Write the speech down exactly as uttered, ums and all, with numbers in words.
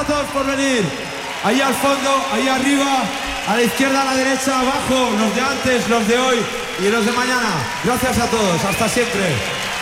todos por venir. Ahí al fondo, ahí arriba, a la izquierda, a la derecha, abajo, los de antes, los de hoy y los de mañana. Gracias a todos, hasta siempre.